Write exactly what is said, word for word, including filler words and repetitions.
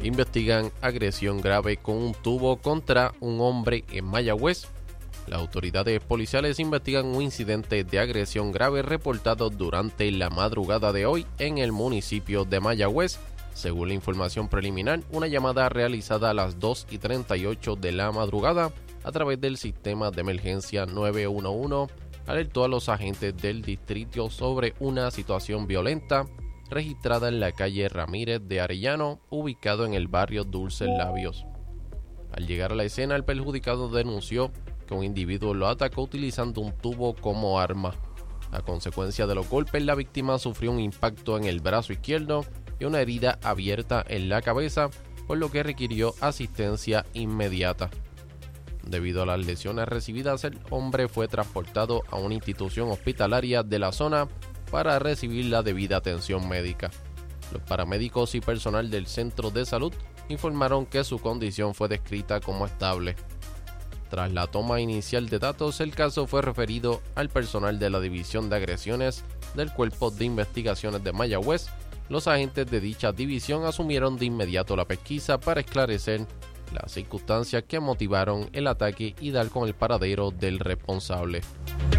investigan agresión grave con un tubo contra un hombre en Mayagüez. Las autoridades policiales investigan un incidente de agresión grave reportado durante la madrugada de hoy en el municipio de Mayagüez. Según la información preliminar, una llamada realizada a las dos y treinta y ocho de la madrugada a través del sistema de emergencia nueve uno uno alertó a los agentes del distrito sobre una situación violenta registrada en la calle Ramírez de Arellano, ubicado en el barrio Dulces Labios. Al llegar a la escena, el perjudicado denunció que un individuo lo atacó utilizando un tubo como arma. A consecuencia de los golpes, la víctima sufrió un impacto en el brazo izquierdo y una herida abierta en la cabeza, por lo que requirió asistencia inmediata. Debido a las lesiones recibidas, el hombre fue transportado a una institución hospitalaria de la zona para recibir la debida atención médica. Los paramédicos y personal del centro de salud informaron que su condición fue descrita como estable. Tras la toma inicial de datos, el caso fue referido al personal de la División de Agresiones del Cuerpo de Investigaciones de Mayagüez. Los agentes de dicha división asumieron de inmediato la pesquisa para esclarecer las circunstancias que motivaron el ataque y dar con el paradero del responsable.